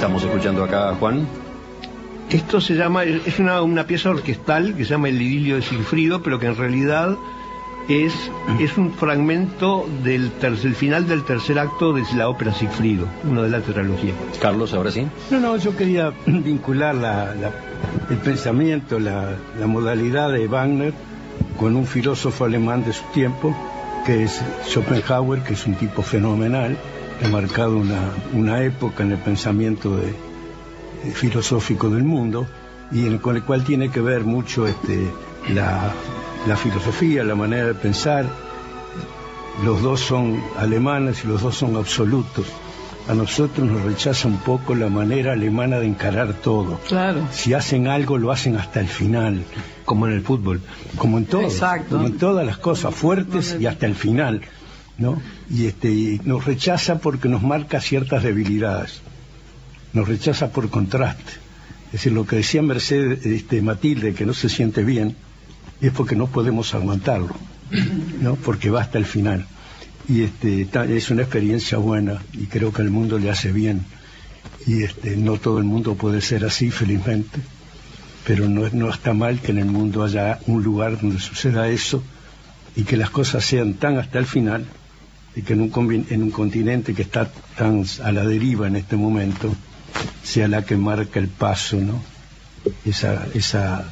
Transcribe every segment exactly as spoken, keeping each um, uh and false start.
estamos escuchando acá, Juan? Esto se llama, es una, una pieza orquestal que se llama El idilio de Sigfrido, pero que en realidad es, es un fragmento del tercer, final del tercer acto de la ópera Sigfrido, una de la tetralogía. Carlos, ahora sí. No, no, yo quería vincular la, la, el pensamiento, la, la modalidad de Wagner con un filósofo alemán de su tiempo, que es Schopenhauer, que es un tipo fenomenal, que ha marcado una, una época en el pensamiento de, de filosófico del mundo, y en, con el cual tiene que ver mucho este, la, la filosofía, la manera de pensar. Los dos son alemanes y los dos son absolutos. A nosotros nos rechaza un poco la manera alemana de encarar todo. Claro. Si hacen algo, lo hacen hasta el final. Como en el fútbol. Como en todo. Exacto. Como en todas las cosas, fuertes y hasta el final, ¿no? Y este y nos rechaza porque nos marca ciertas debilidades. Nos rechaza por contraste. Es decir, lo que decía Mercedes, este, Matilde, que no se siente bien, es porque no podemos aguantarlo, ¿no? Porque va hasta el final. Y este es una experiencia buena y creo que al mundo le hace bien. Y este no todo el mundo puede ser así, felizmente, pero no, no está mal que en el mundo haya un lugar donde suceda eso y que las cosas sean tan hasta el final, y que en un, en un continente que está tan a la deriva en este momento sea la que marca el paso, ¿no? Esa, esa,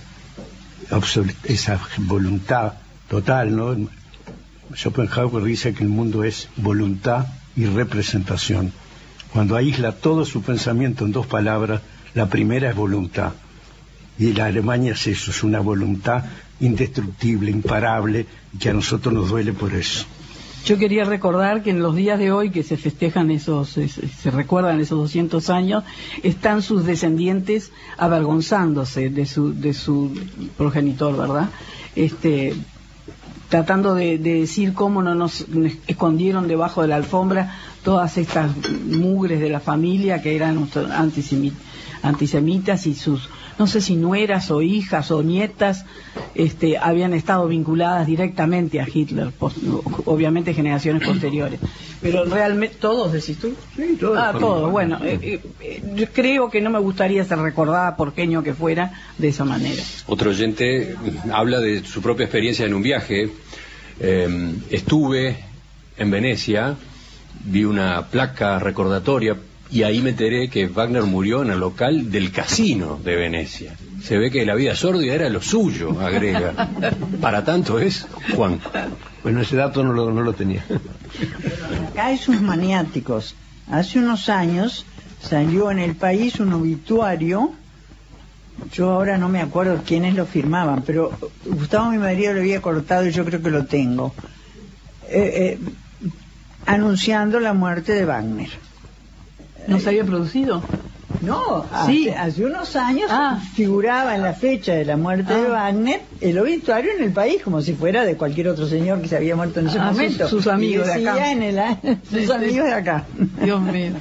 esa voluntad total, ¿no? Schopenhauer dice que el mundo es voluntad y representación. Cuando aísla todo su pensamiento en dos palabras, la primera es voluntad. Y la Alemania es eso, es una voluntad indestructible, imparable, y que a nosotros nos duele por eso. Yo quería recordar que en los días de hoy que se festejan esos, se, se recuerdan esos doscientos años, están sus descendientes avergonzándose de su, de su progenitor, ¿verdad? Este... tratando de, de decir cómo no nos escondieron debajo de la alfombra todas estas mugres de la familia que eran antisemitas, y sus, no sé si nueras o hijas o nietas, este, habían estado vinculadas directamente a Hitler, post, obviamente generaciones posteriores. Pero realmente, ¿todos decís tú? Sí, todos. Ah, todos, bueno, eh, eh, yo creo que no me gustaría ser recordada, porqueño que fuera, de esa manera. Otro oyente habla de su propia experiencia en un viaje. Eh, estuve en Venecia, vi una placa recordatoria y ahí me enteré que Wagner murió en el local del casino de Venecia. Se ve que la vida sórdida era lo suyo, agrega. Para tanto es, Juan. Bueno, ese dato no lo, no lo tenía. Acá hay sus maniáticos. Hace unos años salió en El País un obituario. Yo ahora no me acuerdo quiénes lo firmaban, pero Gustavo, mi marido, lo había cortado y yo creo que lo tengo. Eh, eh, anunciando la muerte de Wagner. ¿No se había producido? No, sí. hace, hace unos años ah. figuraba en la fecha de la muerte ah. de Wagner el obituario en El País, como si fuera de cualquier otro señor que se había muerto en ese ah, momento. Sus amigos y de acá. En el, sus sí, amigos sí. de acá. Dios mío.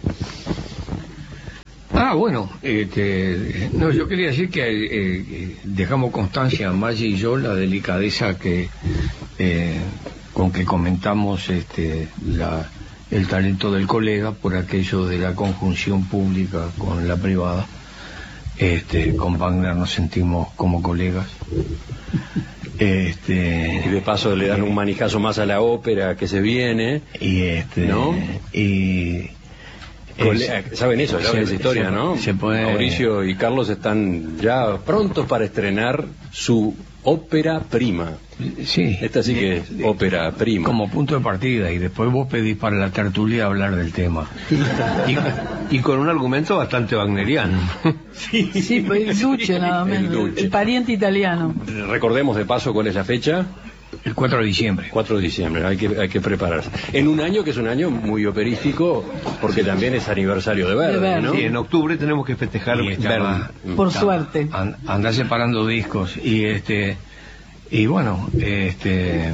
Ah, bueno, este, no, yo quería decir que eh, dejamos constancia, Maggi y yo, la delicadeza que eh, con que comentamos este, la, el talento del colega por aquello de la conjunción pública con la privada. Este, con Wagner nos sentimos como colegas. Este, y de paso le dan un manijazo más a la ópera que se viene, y este, ¿no? Y Es, saben eso, saben esa historia, se, ¿no? Se puede... Mauricio y Carlos están ya prontos para estrenar su ópera prima. Sí. Esta sí que es ópera prima. Como punto de partida, y después vos pedís para la tertulia hablar del tema. Y, y con un argumento bastante wagneriano. Sí, sí, pues el Duce nada menos, el, el, el pariente italiano. Recordemos de paso cuál es la fecha. El cuatro de diciembre. cuatro de diciembre, hay que, hay que prepararse. En un año que es un año muy operístico, porque también es aniversario de Verdi, de Verdi. ¿no? Sí, en octubre tenemos que festejar Verdi. Por está, suerte. And, andá separando discos, y este, y bueno, este,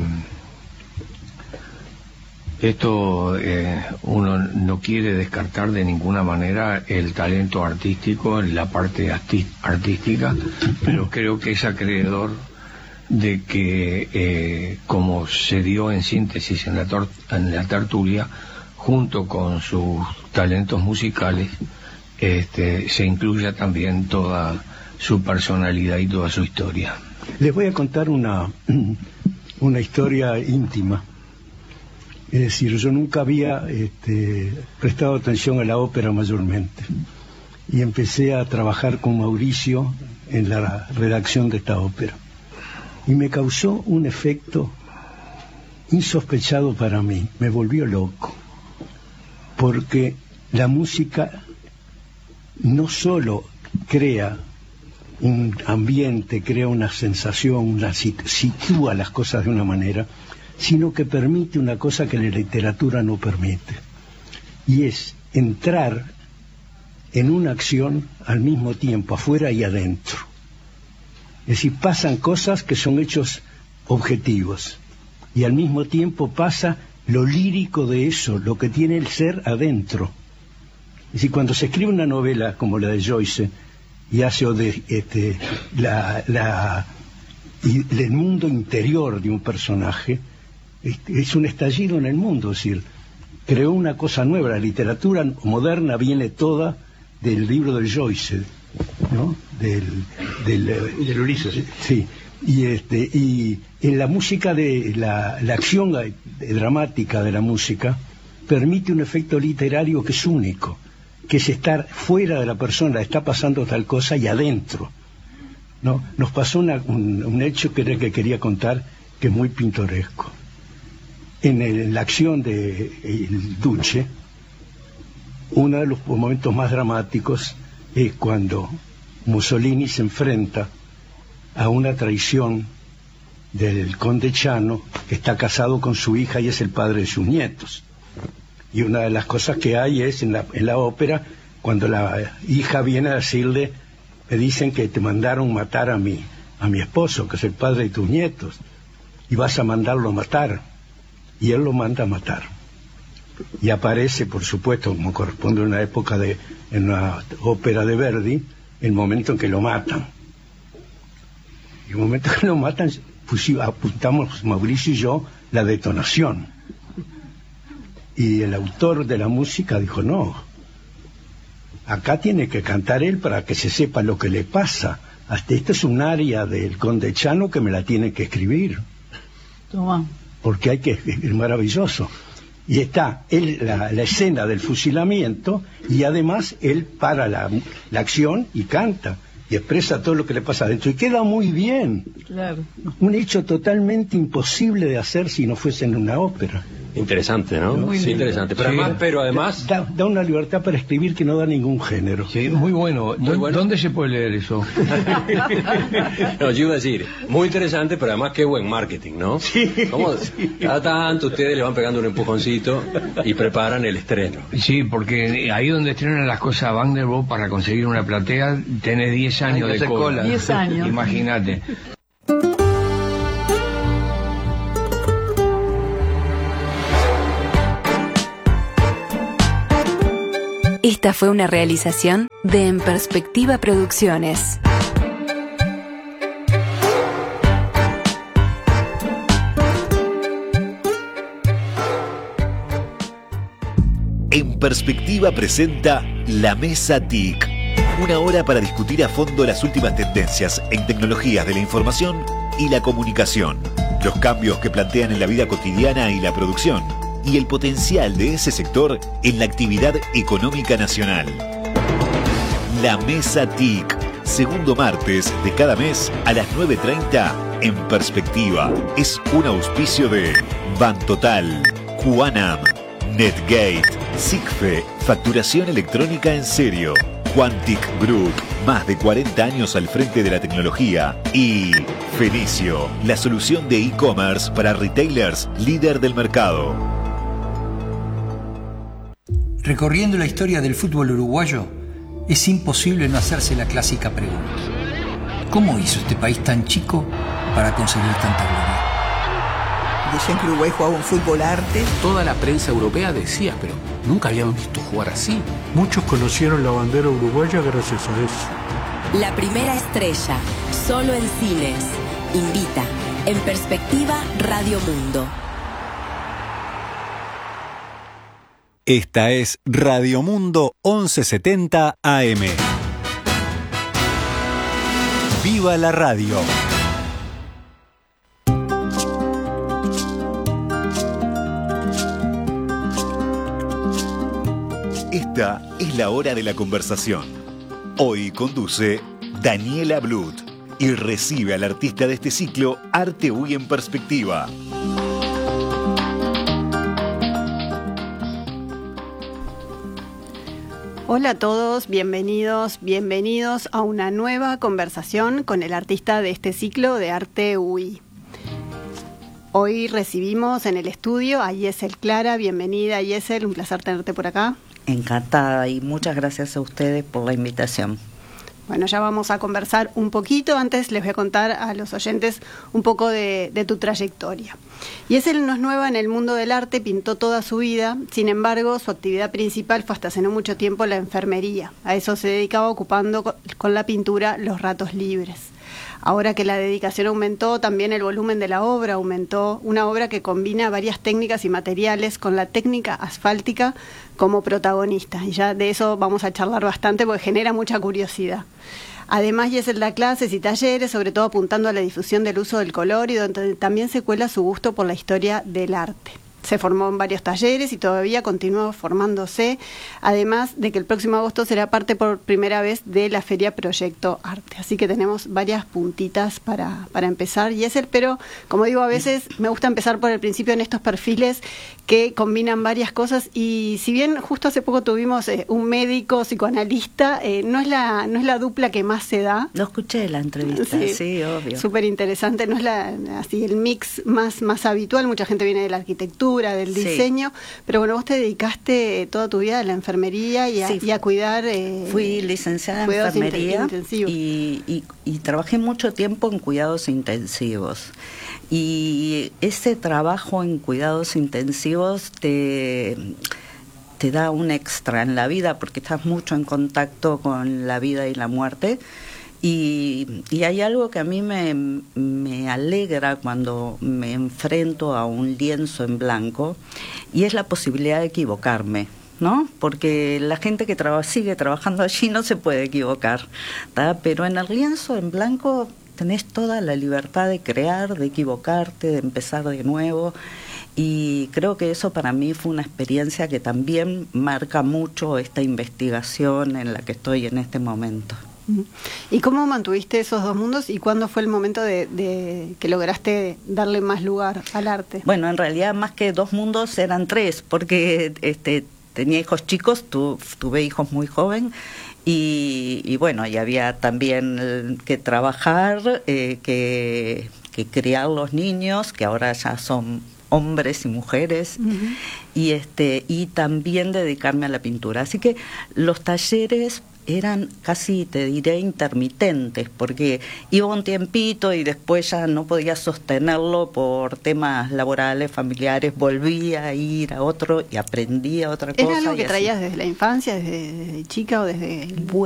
esto eh, uno no quiere descartar de ninguna manera el talento artístico en la parte arti artística, pero creo que es acreedor de que, eh, como se dio en síntesis en la, en la tertulia, junto con sus talentos musicales, este, se incluya también toda su personalidad y toda su historia. Les voy a contar una, una historia íntima. Es decir, yo nunca había este, prestado atención a la ópera mayormente. Y empecé a trabajar con Mauricio en la redacción de esta ópera. Y me causó un efecto insospechado para mí, me volvió loco. Porque la música no solo crea un ambiente, crea una sensación, una sitúa las cosas de una manera, sino que permite una cosa que la literatura no permite, y es entrar en una acción al mismo tiempo, afuera y adentro. Es decir, pasan cosas que son hechos objetivos, y al mismo tiempo pasa lo lírico de eso, lo que tiene el ser adentro. Es decir, cuando se escribe una novela como la de Joyce, y hace de, este, la, la, y el mundo interior de un personaje, es un estallido en el mundo, es decir, creó una cosa nueva. La literatura moderna viene toda del libro de Joyce, ¿no? Del, del, del Ulises. Sí, y este y en la música de la, la acción dramática de la música permite un efecto literario que es único, que es estar fuera de la persona, está pasando tal cosa y adentro, ¿no? Nos pasó una, un, un hecho que era el que quería contar, que es muy pintoresco. En, el, en la acción de El Duce, uno de los momentos más dramáticos es cuando Mussolini se enfrenta a una traición del conde Chano, que está casado con su hija y es el padre de sus nietos. Y una de las cosas que hay es en la, en la ópera, cuando la hija viene a decirle, me dicen que te mandaron matar a mi, a mi esposo, que es el padre de tus nietos, y vas a mandarlo a matar. Y él lo manda a matar. Y aparece, por supuesto, como corresponde a una época de, en una ópera de Verdi, el momento en que lo matan. Y el momento en que lo matan, pusimos, apuntamos Mauricio y yo la detonación. Y el autor de la música dijo, no, acá tiene que cantar él para que se sepa lo que le pasa. Hasta esto es un aria del conde Chano que me la tiene que escribir. Toma. Porque hay que, es maravilloso. Y está él, la, la escena del fusilamiento, y además él para la, la acción y canta y expresa todo lo que le pasa adentro, y queda muy bien. Claro. Un hecho totalmente imposible de hacer si no fuese en una ópera. Interesante, ¿no? Muy sí, bien. interesante. Pero Sí. además, pero además Da, da una libertad para escribir que no da ningún género. Sí, muy bueno. Muy bueno. ¿Dónde se puede leer eso? no, yo iba a decir, muy interesante, pero además qué buen marketing, ¿no? Sí. ¿Cómo? Cada tanto ustedes le van pegando un empujoncito y preparan el estreno. Sí, porque ahí donde estrenan las cosas Wagner, vos para conseguir una platea tenés diez años Hay que de hacer cola. cola. diez años. Imagínate. Esta fue una realización de En Perspectiva Producciones. En Perspectiva presenta La Mesa T I C, una hora para discutir a fondo las últimas tendencias en tecnologías de la información y la comunicación, los cambios que plantean en la vida cotidiana y la producción, y el potencial de ese sector en la actividad económica nacional. La Mesa T I C, segundo martes de cada mes a las nueve treinta en Perspectiva. Es un auspicio de Bantotal, Juanam, Netgate, Sigfe, facturación electrónica en serio, Quantic Group, más de cuarenta años al frente de la tecnología, y Fenicio, la solución de e-commerce para retailers líder del mercado. Recorriendo la historia del fútbol uruguayo, es imposible no hacerse la clásica pregunta: ¿cómo hizo este país tan chico para conseguir tanta gloria? Decían que Uruguay jugaba un fútbol arte. Toda la prensa europea decía, pero nunca habíamos visto jugar así. Muchos conocieron la bandera uruguaya gracias a eso. La primera estrella, solo en cines. Invita. En Perspectiva Radio Mundo. Esta es Radio Mundo once setenta A M. ¡Viva la radio! Esta es la hora de la conversación. Hoy conduce Daniela Blut y recibe al artista de este ciclo, Arte U I en Perspectiva. Hola a todos, bienvenidos, bienvenidos a una nueva conversación con el artista de este ciclo de Arte U I. Hoy recibimos en el estudio a Yesel Clara. Bienvenida, Yesel, un placer tenerte por acá. Encantada y muchas gracias a ustedes por la invitación. Bueno, ya vamos a conversar un poquito. Antes les voy a contar a los oyentes un poco de, de tu trayectoria. Yesel no es nueva en el mundo del arte, pintó toda su vida. Sin embargo, su actividad principal fue hasta hace no mucho tiempo la enfermería. A eso se dedicaba ocupando con, con la pintura los ratos libres. Ahora que la dedicación aumentó, también el volumen de la obra aumentó. Una obra que combina varias técnicas y materiales con la técnica asfáltica como protagonista. Y ya de eso vamos a charlar bastante porque genera mucha curiosidad. Además, Yesel da clases y talleres, sobre todo apuntando a la difusión del uso del color y donde también se cuela su gusto por la historia del arte. Se formó en varios talleres y todavía continúa formándose, además de que el próximo agosto será parte por primera vez de la Feria Proyecto Arte. Así que tenemos varias puntitas para, para empezar, Yesel, pero como digo, a veces me gusta empezar por el principio en estos perfiles que combinan varias cosas y si bien justo hace poco tuvimos eh, un médico psicoanalista, eh, no es la no es la dupla que más se da. Lo escuché la entrevista, sí, sí, obvio. Súper interesante, no es la así el mix más, más habitual, mucha gente viene de la arquitectura, del diseño, sí. Pero bueno, vos te dedicaste toda tu vida a la enfermería y a, sí. y a cuidar... Eh, Fui licenciada en enfermería y, y, y trabajé mucho tiempo en cuidados intensivos. Y ese trabajo en cuidados intensivos te, te da un extra en la vida porque estás mucho en contacto con la vida y la muerte. Y, y hay algo que a mí me, me alegra cuando me enfrento a un lienzo en blanco y es la posibilidad de equivocarme, ¿no? Porque la gente que traba, sigue trabajando allí no se puede equivocar, ¿tá? Pero en el lienzo en blanco tenés toda la libertad de crear, de equivocarte, de empezar de nuevo. Y creo que eso para mí fue una experiencia que también marca mucho esta investigación en la que estoy en este momento. ¿Y cómo mantuviste esos dos mundos y cuándo fue el momento de, de que lograste darle más lugar al arte? Bueno, en realidad más que dos mundos eran tres, porque este, tenía hijos chicos, tu, tuve hijos muy joven y, y bueno, y había también que trabajar, eh, que, que criar los niños, que ahora ya son hombres y mujeres, uh-huh. y este y también dedicarme a la pintura. Así que los talleres eran casi, te diré, intermitentes, porque iba un tiempito y después ya no podía sostenerlo por temas laborales, familiares, volvía a ir a otro y aprendía otra cosa. ¿Era algo que traías desde la infancia, desde, desde chica o desde...? Bueno,